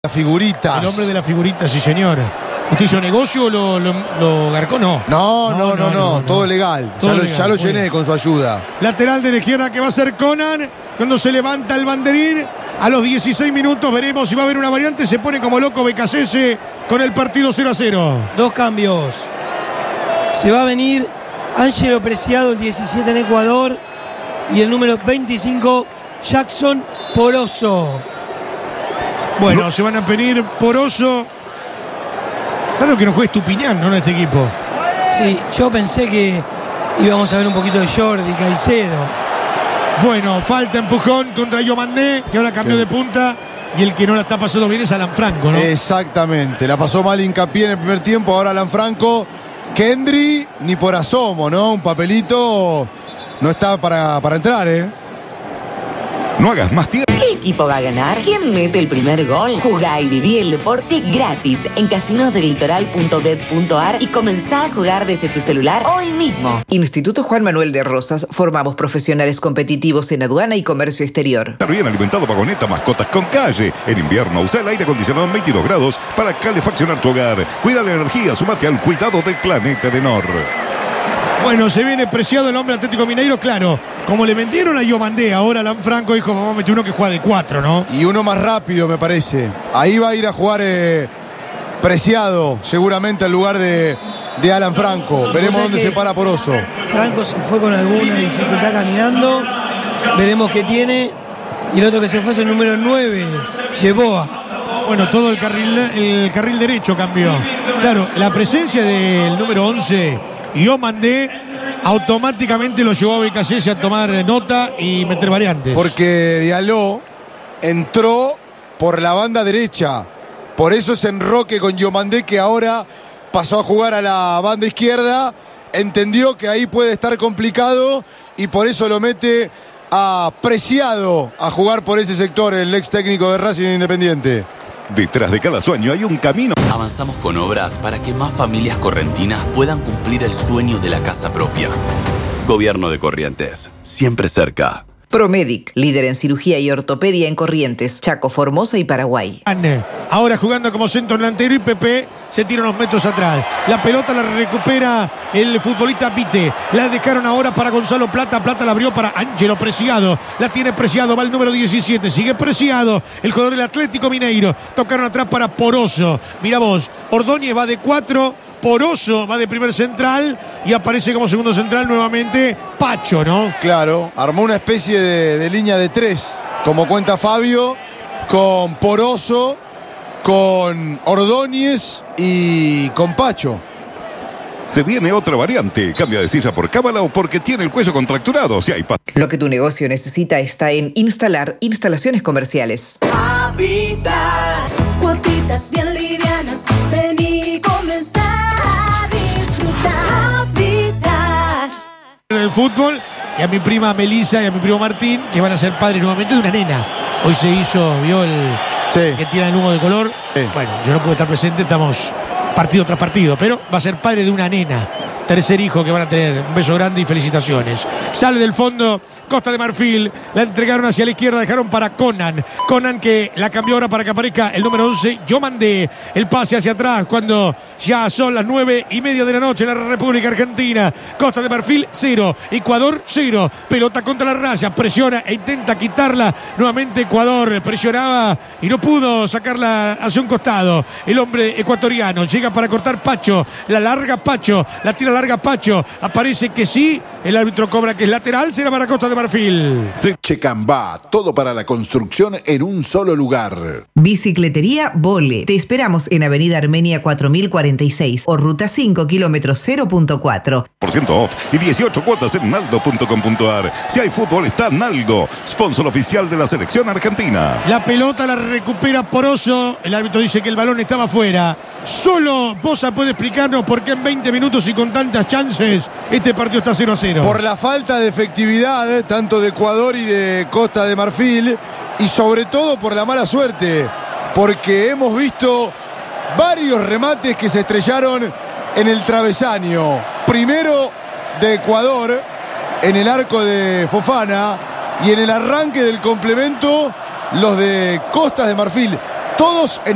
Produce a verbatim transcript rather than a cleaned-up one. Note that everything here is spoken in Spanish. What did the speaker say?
Las figuritas. El hombre de la figurita, sí señor. ¿Usted hizo negocio o lo, lo, lo garcó? No. No, no, no, no, no, no. Todo legal. Todo ya, lo, legal. ya lo llené con su ayuda. Lateral de la izquierda que va a ser Conan. Cuando se levanta el banderín, a los dieciséis minutos veremos si va a haber una variante. Se pone como loco Becasese con el partido cero a cero. Dos cambios. Se va a venir Ángelo Preciado, el diecisiete en Ecuador. Y el número veinticinco, Jackson Poroso. Bueno, no. Se van a venir Poroso. Claro que no juegue Estupiñán, ¿no? En este equipo. Sí, yo pensé que íbamos a ver un poquito de Jordi Caicedo. Bueno, falta empujón contra Yomandé, que ahora cambió ¿Qué? de punta. Y el que no la está pasando bien es Alan Franco, ¿no? Exactamente. La pasó mal Hincapié en el primer tiempo. Ahora Alan Franco. Kendry, ni por asomo, ¿no? Un papelito no está para, para entrar, ¿eh? No hagas más tiempo. ¿Qué equipo va a ganar? ¿Quién mete el primer gol? Jugá y viví el deporte gratis en casinos del litoral punto bet punto ar y comenzá a jugar desde tu celular hoy mismo. Instituto Juan Manuel de Rosas. Formamos profesionales competitivos en aduana y comercio exterior. Estar bien alimentado, vagoneta, mascotas con calle. En invierno usa el aire acondicionado en veintidós grados para calefaccionar tu hogar. Cuida la energía, sumate al cuidado del planeta de Nor. Bueno, se viene Preciado el hombre Atlético Mineiro, claro. Como le vendieron a Yomandé, ahora Alan Franco dijo, vamos a meter uno que juega de cuatro, ¿no? Y uno más rápido, me parece. Ahí va a ir a jugar eh, Preciado, seguramente al lugar de, de Alan Franco. Sí, Veremos dónde se para Poroso. Franco se fue con alguna dificultad caminando. Veremos qué tiene. Y el otro que se fue es el número nueve, Yeboah. Bueno, todo el carril, el carril derecho cambió. Claro, la presencia del número once, Yomandé, automáticamente lo llevó a Becasese a tomar nota y meter variantes. Porque Diallo entró por la banda derecha. Por eso ese enroque con Yomandé, que ahora pasó a jugar a la banda izquierda. Entendió que ahí puede estar complicado y por eso lo mete a Preciado a jugar por ese sector, el ex técnico de Racing Independiente. Detrás de cada sueño hay un camino. Avanzamos con obras para que más familias correntinas puedan cumplir el sueño de la casa propia. Gobierno de Corrientes, siempre cerca. Promedic, líder en cirugía y ortopedia en Corrientes, Chaco, Formosa y Paraguay. Ahora jugando como centro delantero y Pepe se tira unos metros atrás. La pelota la recupera el futbolista Pite. La dejaron ahora para Gonzalo Plata. Plata la abrió para Ángelo Preciado. La tiene Preciado, va el número diecisiete. Sigue Preciado, el jugador del Atlético Mineiro. Tocaron atrás para Poroso. Mira vos, Ordóñez va de cuatro. Poroso va de primer central y aparece como segundo central nuevamente Pacho, ¿no? Claro, armó una especie de, de línea de tres, como cuenta Fabio, con Poroso, con Ordóñez y con Pacho. Se viene otra variante. Cambia de silla por cábala o porque tiene el cuello contracturado. Si hay pa- Lo que tu negocio necesita está en Instalar Instalaciones Comerciales. Habitas, cuotitas bien livianas. Vení, comenzar a disfrutar. Habitar. El fútbol y a mi prima Melissa y a mi primo Martín, que van a ser padres nuevamente de una nena. Hoy se hizo, vio el Sí. que tiene el humo de color. Sí. Bueno, yo no puedo estar presente, estamos partido tras partido, pero va a ser padre de una nena. Tercer hijo que van a tener. Un beso grande y felicitaciones. Sale del fondo Costa de Marfil. La entregaron hacia la izquierda. Dejaron para Conan. Conan que la cambió ahora para que aparezca el número once. Yomandé. El pase hacia atrás cuando ya son las nueve y media de la noche en la República Argentina. Costa de Marfil cero. Ecuador cero. Pelota contra la raya. Presiona e intenta quitarla. Nuevamente Ecuador presionaba y no pudo sacarla hacia un costado. El hombre ecuatoriano llega para cortar Pacho. La larga Pacho. La tira larga Pacho, aparece que sí, el árbitro cobra que es lateral, será para Costa de Marfil. Checambá, todo para la construcción en un solo lugar. Bicicletería Vole. Te esperamos en Avenida Armenia cuatro mil cuarenta y seis o Ruta cinco, kilómetro cero punto cuatro. por ciento off y dieciocho cuotas en naldo punto com punto ar. Si hay fútbol está Naldo, sponsor oficial de la selección argentina. La pelota la recupera Poroso, el árbitro dice que el balón estaba fuera. Solo Bosa puede explicarnos por qué en veinte minutos y con tantas chances este partido está cero a cero. Por la falta de efectividad, eh, tanto de Ecuador y de Costa de Marfil, y sobre todo por la mala suerte, porque hemos visto varios remates que se estrellaron en el travesaño. Primero de Ecuador, en el arco de Fofana, y en el arranque del complemento, los de Costa de Marfil. Todos en